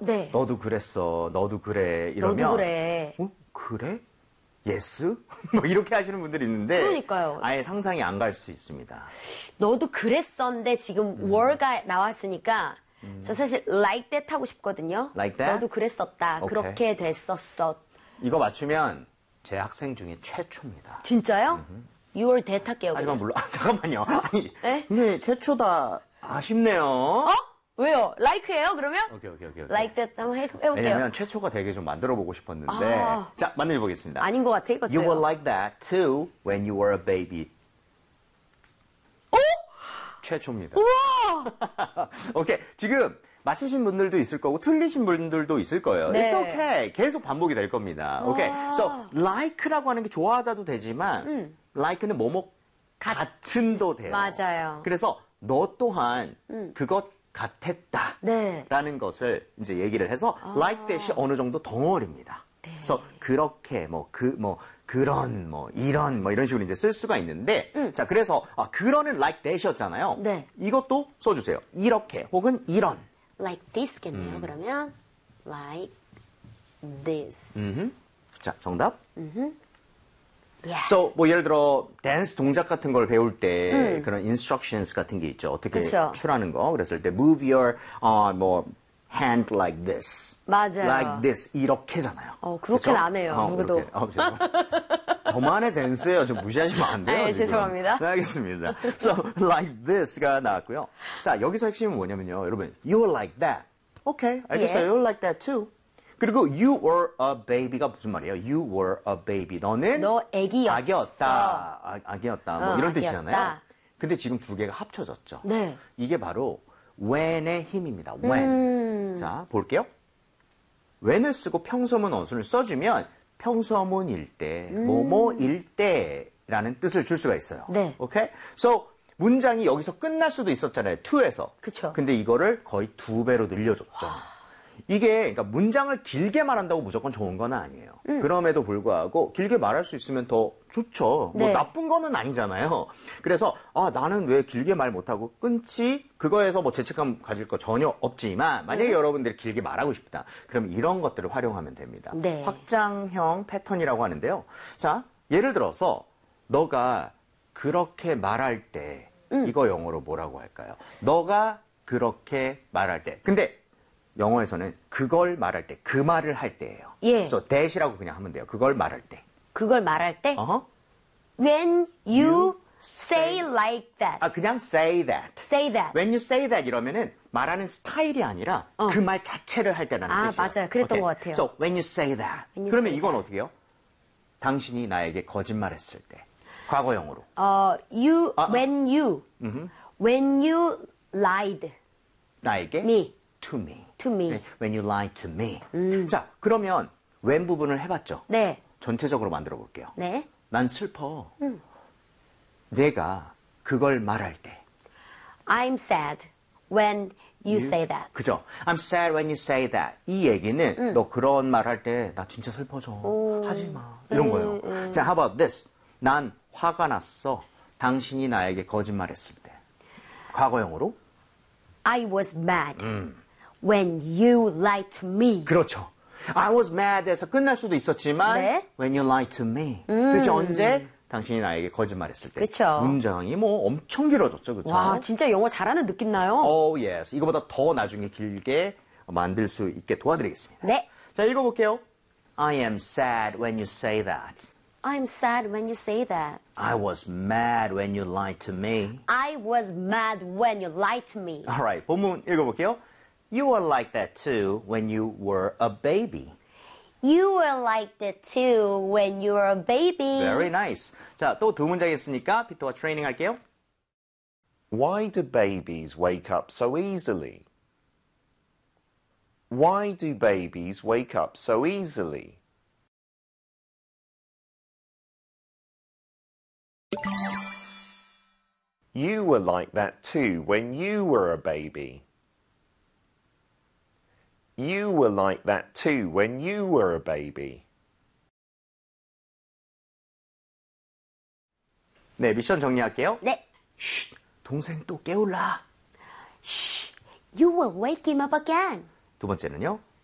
네. 너도 그랬어. 너도 그래. 이러면 너도 그래. 그래? 예스? 뭐 이렇게 하시는 분들이 있는데 그러니까요. 아예 상상이 안 갈 수 있습니다. 너도 그랬었는데 지금 were가 나왔으니까 저 사실 like that 하고 싶거든요. Like that? 너도 그랬었다. 오케이. 그렇게 됐었어. 이거 맞추면 제 학생 중에 최초입니다. 진짜요? 6월 that 할게요. 하지만 물론 잠깐만요. 아니 네? 근데 최초다 아쉽네요. 어? 왜요? like예요 그러면? 오케이. like that 한번 해볼게요. 왜냐면 최초가 되게 좀 만들어 보고 싶었는데 아. 자 만들어 보겠습니다. 아닌 것 같아 이것도요. You were like that too when you were a baby. 어? 최초입니다. 우와! 오케이. 지금 맞히신 분들도 있을 거고 틀리신 분들도 있을 거예요. 네. It's okay. 계속 반복이 될 겁니다. 오케이. So like라고 하는 게 좋아하다도 되지만 like는 뭐뭐 같은도 돼요. 맞아요. 그래서 너 또한 그것 같았다. 네. 라는 것을 이제 얘기를 해서 like that이 어느 정도 덩어리입니다. 네. 그래서 그렇게 그런 이런 식으로 이제 쓸 수가 있는데 자 그래서 그런은 like that이었잖아요. 네. 이것도 써주세요. 이렇게 혹은 이런. like this겠네요. 그러면 like this. 자 정답. Yeah. So 뭐 예를 들어 댄스 동작 같은 걸 배울 때 그런 instructions 같은 게 있죠. 어떻게 그쵸. 출하는 거. 그랬을 때 move your hand like this. 맞아요. Like this 이렇게잖아요. 그렇게는 안 해요. 누구도. 저만의 댄스예요. 좀 무시하시면 안 돼요. 네, 지금. 죄송합니다. 네, 알겠습니다. So like this가 나왔고요. 자 여기서 핵심은 뭐냐면요. 여러분 you're like that. 오케이 알겠어요. 예. You're like that too. 그리고 you were a baby가 무슨 말이에요? You were a baby. 너는 너 애기였어. 아기였다. 아기였다. 뭐 이런 아기였다. 뜻이잖아요. 근데 지금 두 개가 합쳐졌죠. 네. 이게 바로 when의 힘입니다. when. 자, 볼게요. when을 쓰고 평서문 어순을 써주면 평서문일 때, 뭐뭐일 때라는 뜻을 줄 수가 있어요. 네. 오케이? So, 문장이 여기서 끝날 수도 있었잖아요. to에서. 그쵸. 근데 이거를 거의 2배로 늘려줬죠. 이게 그러니까 문장을 길게 말한다고 무조건 좋은 건 아니에요. 그럼에도 불구하고 길게 말할 수 있으면 더 좋죠. 뭐 네. 나쁜 거는 아니잖아요. 그래서 나는 왜 길게 말 못하고 끊지? 그거에서 뭐 죄책감 가질 거 전혀 없지만 만약에 여러분들이 길게 말하고 싶다. 그럼 이런 것들을 활용하면 됩니다. 네. 확장형 패턴이라고 하는데요. 자, 예를 들어서 너가 그렇게 말할 때 이거 영어로 뭐라고 할까요? 너가 그렇게 말할 때. 근데 영어에서는 그걸 말할 때, 그 말을 할 때예요. 예. 그래서 that이라고 그냥 하면 돼요. 그걸 말할 때. 그걸 말할 때 when you say like that. 그냥 say that. say that. When you say that 이러면은 말하는 스타일이 아니라 그 말 자체를 할 때라는 뜻이에요. 맞아요. 그랬던 것 같아요. So when you say that. When you 그러면 say 이건 어떻게 해요? 당신이 나에게 거짓말했을 때. 과거형으로. when you lied 나에게 me. to me. to me. When you lied to me. 자, 그러면 when 부분을 해봤죠? 네. 전체적으로 만들어 볼게요. 네. 난 슬퍼. 내가 그걸 말할 때. I'm sad when you say that. 그죠? I'm sad when you say that. 이 얘기는 너 그런 말 할 때 나 진짜 슬퍼져. 하지 마. 이런 거예요. 자, how about this? 난 화가 났어. 당신이 나에게 거짓말했을 때. 과거형으로? I was mad when you lied to me. 그렇죠. I was mad에서 끝날 수도 있었지만 네. when you lied to me. 그렇죠. 언제? 당신이 나에게 거짓말했을 때. 그쵸. 문장이 뭐 엄청 길어졌죠. 그렇죠? 와, 진짜 영어 잘하는 느낌 나요. Oh, yes. 이거보다 더 나중에 길게 만들 수 있게 도와드리겠습니다. 네. 자, 읽어볼게요. I am sad when you say that. I'm sad when you say that. I was mad when you lied to me. I was mad when you lied to me. Alright, 본문 읽어볼게요. You were like that too when you were a baby. You were like that too when you were a baby. Very nice. 자, 또 두 문장 있으니까 피터와 트레이닝 할게요. Why do babies wake up so easily? Why do babies wake up so easily? You were like that too when you were a baby. You were like that too when you were a baby. 네, 미션 정리할게요. 네. 쉿, 동생 또 깨울라. Shh, you will wake him up again. 두 번째는요.